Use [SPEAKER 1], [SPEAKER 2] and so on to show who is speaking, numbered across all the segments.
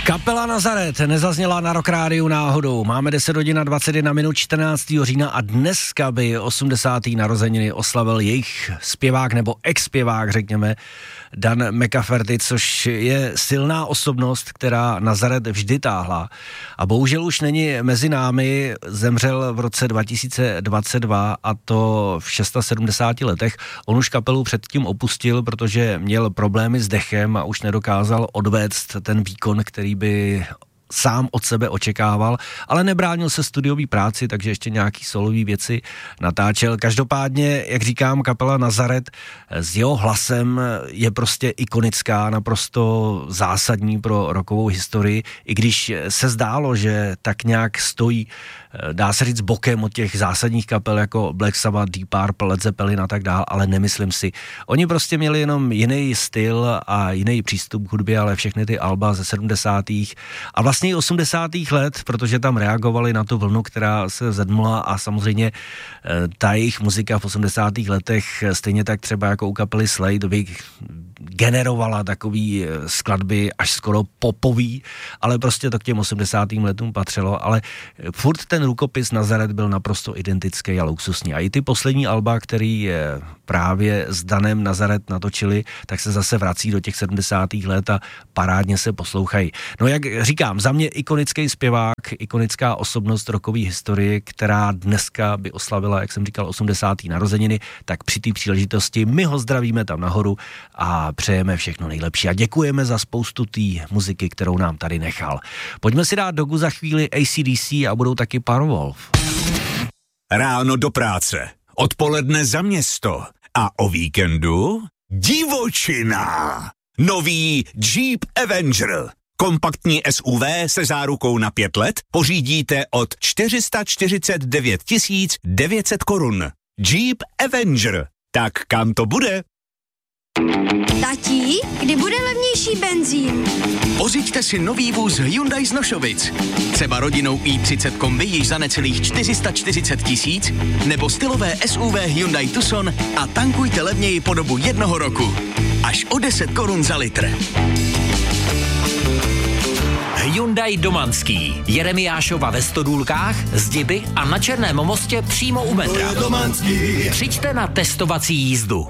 [SPEAKER 1] Kapela Nazaret nezazněla na Rock Rádiu náhodou. Máme 10 hodin a 21 minut 14. října a dneska by 80. narozeniny oslavil jejich zpěvák nebo ex-zpěvák, řekněme, Dan McCafferty, což je silná osobnost, která Nazaret vždy táhla. A bohužel už není mezi námi, zemřel v roce 2022 a to v 76 letech. On už kapelu předtím opustil, protože měl problémy s dechem a už nedokázal odvést ten výkon, který by sám od sebe očekával, ale nebránil se studiové práci, takže ještě nějaký solový věci natáčel. Každopádně, jak říkám, kapela Nazaret s jeho hlasem je prostě ikonická, naprosto zásadní pro rockovou historii, i když se zdálo, že tak nějak stojí, dá se říct, bokem od těch zásadních kapel jako Black Sabbath, Deep Purple, Led Zeppelin a tak dál, ale nemyslím si. Oni prostě měli jenom jiný styl a jiný přístup k hudbě, ale všechny ty alba ze 70. a vlastně i 80. let, protože tam reagovali na tu vlnu, která se zedmula a samozřejmě ta jejich muzika v 80. letech, stejně tak třeba jako u kapely Slade, generovala takový skladby až skoro popový, ale prostě to k těm 80. letům patřilo, ale furt ten rukopis Nazaret byl naprosto identický a luxusní. A i ty poslední alba, který právě s Danem Nazaret natočili, tak se zase vrací do těch 70. let a parádně se poslouchají. No jak říkám, za mě ikonický zpěvák, ikonická osobnost rockové historie, která dneska by oslavila, jak jsem říkal, 80. narozeniny, tak při té příležitosti my ho zdravíme tam nahoru a přejeme všechno nejlepší a děkujeme za spoustu té muziky, kterou nám tady nechal. Pojďme si dát dogu za chvíli AC/DC a budou taky Powerwolf.
[SPEAKER 2] Ráno do práce, odpoledne za město a o víkendu divočina. Nový Jeep Avenger. Kompaktní SUV se zárukou na 5 let pořídíte od 449 900 korun. Jeep Avenger. Tak kam to bude?
[SPEAKER 3] Tatí, kdy bude levnější benzín?
[SPEAKER 4] Pořiďte si nový vůz Hyundai z Nošovic. Třeba rodinnou i30 kombi již za necelých 440 000, nebo stylové SUV Hyundai Tucson a tankujte levněji po dobu 1 roku. Až o 10 korun za litr.
[SPEAKER 5] Hyundai Domanský. Jeremiášova ve Stodůlkách, Zdiby a na Černém mostě přímo u metra. Přijďte na testovací jízdu.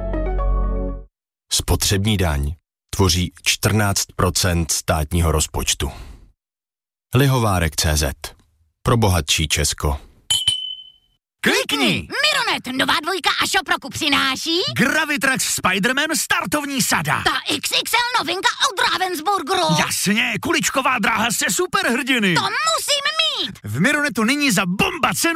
[SPEAKER 6] Spotřební daň tvoří 14% státního rozpočtu. Lihovárek.cz. Pro bohatší Česko.
[SPEAKER 4] Klikni!
[SPEAKER 7] Mironet, nová dvojka a Šoproku přináší
[SPEAKER 4] Gravitrax Spider-Man startovní sada.
[SPEAKER 7] ta XXL novinka od Ravensburgeru.
[SPEAKER 4] Jasně, kuličková dráha se superhrdiny.
[SPEAKER 7] To musím mít.
[SPEAKER 4] V Mironetu nyní za bomba cenu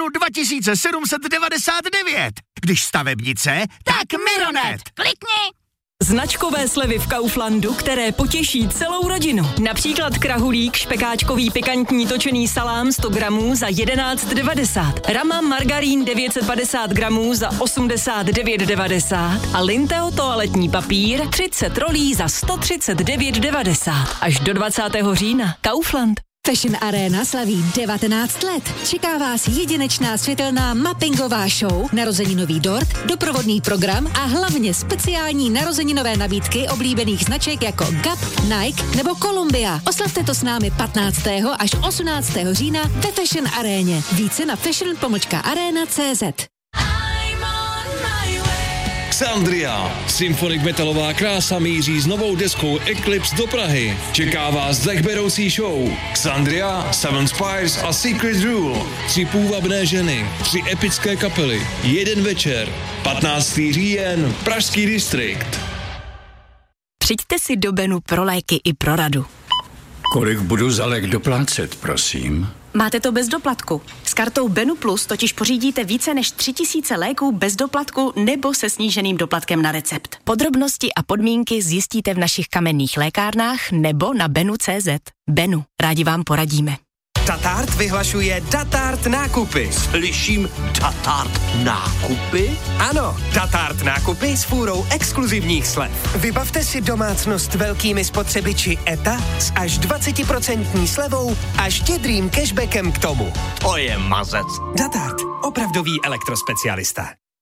[SPEAKER 4] 2799. Když stavebnice, tak Mironet.
[SPEAKER 7] Klikni.
[SPEAKER 8] Značkové slevy v Kauflandu, které potěší celou rodinu. Například krahulík, špekáčkový pikantní točený salám 100 gramů za 11,90. Rama margarín 950 gramů za 89,90. A Linteo toaletní papír 30 rolí za 139,90. Až do 20. října. Kaufland.
[SPEAKER 9] Fashion Arena slaví 19 let. Čeká vás jedinečná světelná mappingová show, narozeninový dort, doprovodný program a hlavně speciální narozeninové nabídky oblíbených značek jako Gap, Nike nebo Columbia. Oslavte to s námi 15. až 18. října ve Fashion Aréně. Více na fashion-arena.cz.
[SPEAKER 10] Xandria. Symphonic metalová krása míří s novou deskou Eclipse do Prahy. Čeká vás dechberoucí show. Xandria, Seven Spires a Secret Rule. 3 půvabné ženy, 3 epické kapely, 1 večer. 15. říjen, Pražský distrikt.
[SPEAKER 8] Přijďte si do Benu pro léky i pro radu.
[SPEAKER 11] Kolik budu za lék doplácet, prosím?
[SPEAKER 8] Máte to bez doplatku. S kartou Benu Plus totiž pořídíte více než 3000 léků bez doplatku nebo se sníženým doplatkem na recept. Podrobnosti a podmínky zjistíte v našich kamenných lékárnách nebo na benu.cz. Benu, rádi vám poradíme.
[SPEAKER 12] Datart vyhlašuje Datart nákupy.
[SPEAKER 4] Slyším Datart nákupy?
[SPEAKER 12] Ano, Datart nákupy s fůrou exkluzivních slev. Vybavte si domácnost velkými spotřebiči ETA s až 20% slevou a štědrým cashbackem k tomu.
[SPEAKER 4] To je mazec.
[SPEAKER 12] Datart, opravdový elektrospecialista.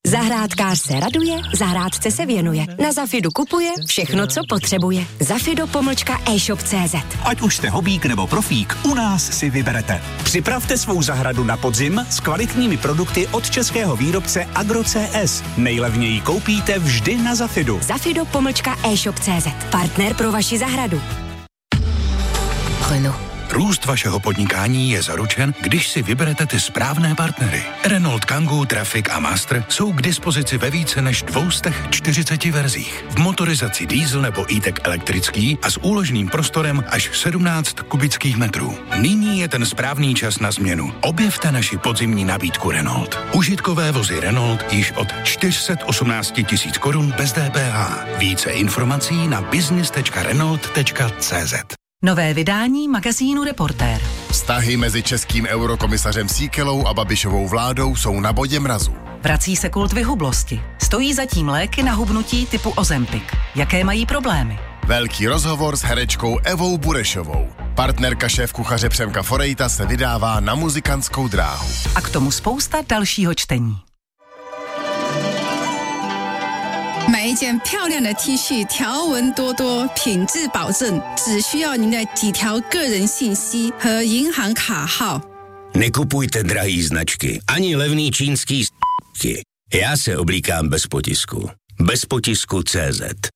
[SPEAKER 13] Zahrádkář se raduje, zahrádce se věnuje. Na Zafidu kupuje všechno, co potřebuje. Zafido-e-shop.cz.
[SPEAKER 2] Ať už jste hobík nebo profík, u nás si vyberete. Připravte svou zahradu na podzim s kvalitními produkty od českého výrobce Agro.cs. Nejlevněji koupíte vždy na Zafidu.
[SPEAKER 13] Zafido-e-shop.cz. Partner pro vaši zahradu.
[SPEAKER 14] Renault. Růst vašeho podnikání je zaručen, když si vyberete ty správné partnery. Renault Kangoo, Traffic a Master jsou k dispozici ve více než 240 verzích. V motorizaci diesel nebo e-tech elektrický a s úložným prostorem až 17 kubických metrů. Nyní je ten správný čas na změnu. Objevte naši podzimní nabídku Renault. Užitkové vozy Renault již od 418 000 korun bez DPH. Více informací na business.renault.cz.
[SPEAKER 15] Nové vydání magazínu Reportér.
[SPEAKER 16] Vztahy mezi českým eurokomisařem Síkelou a Babišovou vládou jsou na bodě mrazu.
[SPEAKER 15] Vrací se kult vyhublosti. Stojí zatím léky na hubnutí typu Ozempic. Jaké mají problémy?
[SPEAKER 16] Velký rozhovor s herečkou Evou Burešovou. Partnerka šéfkuchaře Přemka Forejta se vydává na muzikantskou dráhu.
[SPEAKER 15] A k tomu spousta dalšího čtení.
[SPEAKER 17] 买一件漂亮的 T 恤，条纹多多，品质保证，只需要您的几条个人信息和银行卡号。
[SPEAKER 18] Nekupujte drahý značky, ani levný čínský s***ky. Já se oblíkám bez potisku. Bezpotisku.cz